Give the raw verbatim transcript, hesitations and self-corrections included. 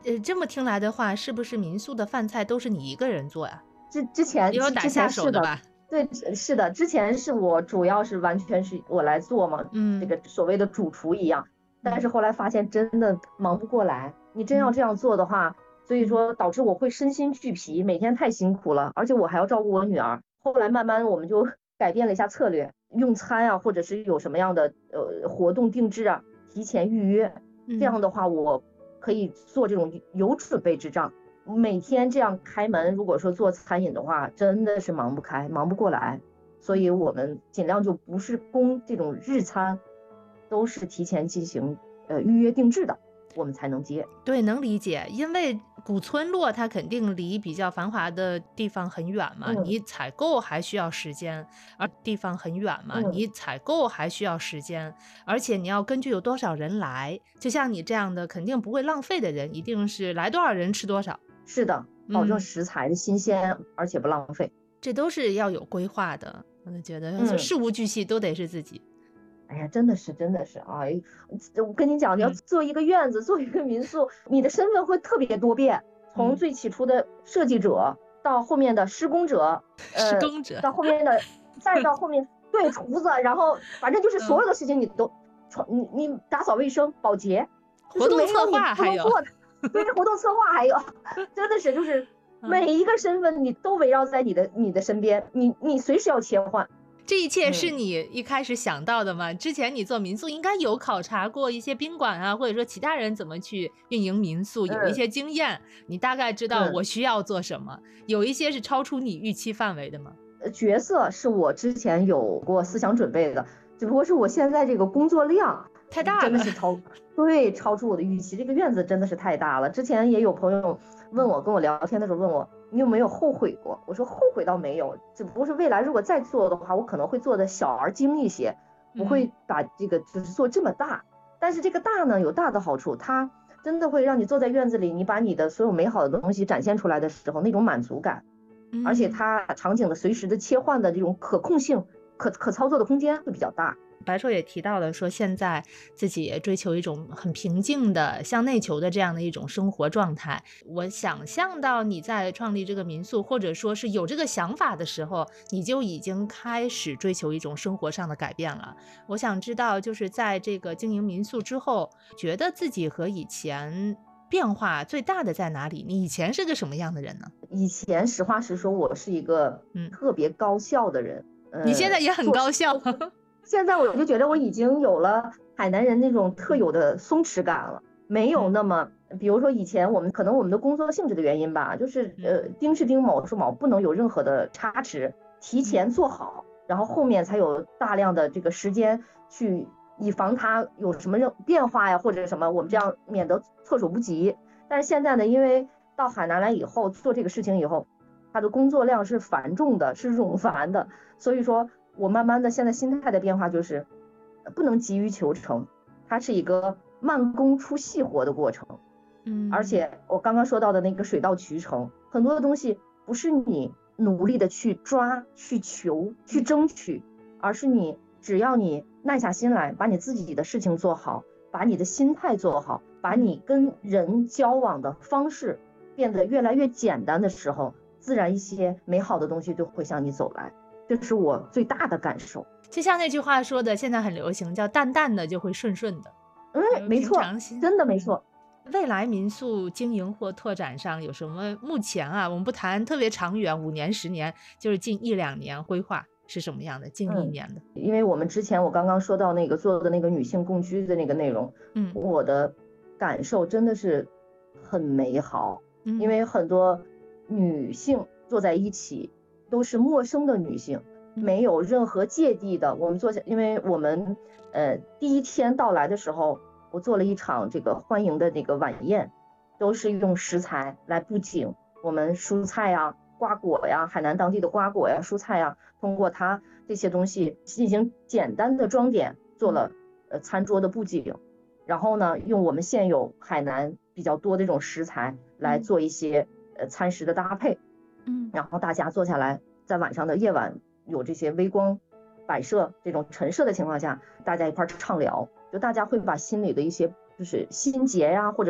呃，这么听来的话，是不是民宿的饭菜都是你一个人做呀？ 之之前之之也有打下前是的， 手的吧？ 对，是的，之前是我主要是完全是我来做嘛，这嗯个所谓的主厨一样。但嗯是后来发现真的忙不过来，你真要嗯这样做的话，所以嗯说导致我会身心俱疲，每天太辛苦了，而且我还要照顾我女儿。后来慢慢我们就改变了一下策略，用餐啊，或者是有什么样的呃活动定制啊，提前预约，这嗯。 样的话我可以做这种有准备之账。每天这样开门，如果说做餐饮的话，真的是忙不开，忙不过来。所以我们尽量就不是供这种日餐，都是提前进行呃预约定制的，我们才能接。 对，能理解，因为古村落它肯定离比较繁华的地方很远嘛， 嗯你采购还需要时间，而地方很远嘛， 嗯， 你采购还需要时间，而且你要根据有多少人来，就像你这样的肯定不会浪费的人，一定是来多少人吃多少。 是的，保证嗯， 食材的新鲜，而且不浪费。 这都是要有规划的，我就觉得就嗯。 事无巨细都得是自己。 哎呀，真的是，真的是啊！哎我跟你讲，你要嗯， 做一个院子，做一个民宿，你的身份会特别多变，从嗯， 最起初的设计者，到后面的施工者，呃， 是耕者。 到后面的，再到后面对厨子，然后反正就是所嗯， 有的事情你都，你你打扫卫生、保洁，就活是没有你动策划还有。 不能做的。对，活动策划还有，真的是就是嗯。 每一个身份你都围绕在你的你的身边，你你随时要切换。 这一切是嗯你一开始想到的吗？之前你做民宿应该有考察过一些宾馆啊，或者说其他人怎么去运营民宿，有一嗯些经验，你大概知道嗯。 我需要做什么。有一些是超出你预期范围的吗？ 呃角色是我之前有过思想准备的，只不过是我现在这个工作量嗯太大了。 真的是超，对，超出我的预期。这个院子真的是太大了。之前也有朋友问我，跟我聊天的时候问我，你有没有后悔过？我说后悔倒没有，只不过是未来如果再做的话，我可能会做的小而精一些，不嗯会把这个就是做这么大。但是这个大呢，有大的好处，它真的会让你坐在院子里，你把你的所有美好的东西展现出来的时候，那种满足感。而且嗯。 它场景的随时的切换的这种可控性、可可操作的空间会比较大。 白硕也提到了说，现在自己也追求一种很平静的向内求的这样的一种生活状态。我想象到你在创立这个民宿，或者说是有这个想法的时候，你就已经开始追求一种生活上的改变了。我想知道，就是在这个经营民宿之后，觉得自己和以前变化最大的在哪里？你以前是个什么样的人呢？ 以前实话实说，我是一个嗯， 特别高效的人， 你现在呃， 也很做事。 高效。 现在我就觉得我已经有了海南人那种特有的松弛感了，没有嗯那么，比如说以前我们可能我们的工作性质的原因吧，就是嗯呃丁是丁，卯是卯，不能有任何的差池，提嗯前做好，然后后面才有大量的这个时间去以防它有什么任变化呀或者什么，我们这嗯样免得措手不及。但是现在呢，因为到海南来以后做这个事情以后，他的工作量是繁重的，是冗繁的，所以说我慢慢的现在心态的变化就是不能急于求成，它是一个慢工出细活的过程。而嗯且我刚刚说到的那个水到渠成，很多的东西不是你努力的去抓、去求、去嗯争取，而是你只要你耐下心来，把你自己的事情做好，把你的心态做好，把嗯。 你跟人交往的方式变得越来越简单的时候，自然一些美好的东西就会向你走来。这是我最大的感受。 就像那句话说的，现在很流行，叫“淡淡的就会顺顺的”， 嗯， 呃，平没错， 常心。 真的没嗯， 错。 未来民宿经营或拓展上有什么目前啊，我们不谈特别长远五年、十年，就是近一两年规划是什么样的？近一嗯， 年的。 因为我们之前我刚刚说到那个做的那个女性共居的那个内容， 嗯我的感受真的是很美好。因嗯为很多女性坐在一起都是陌生的女性， 嗯没有任何芥蒂的。我们坐下，因为我们呃第一天到来的时候，我做了一场这个欢迎的那个晚宴，都是用食材来布景，我们蔬菜呀、瓜果呀、海南当地的瓜果呀、蔬菜呀，通过它这些东西进行简单的装点，做嗯了呃餐桌的布景。然后呢，用我们现有海南比较多的这种食材来嗯做一些呃餐食的搭配。 嗯然后大家坐下来，在晚上的夜晚有这些微光摆设、这种陈设的情况下，大家一块畅聊，就大家会把心里的一些就是心结呀、或者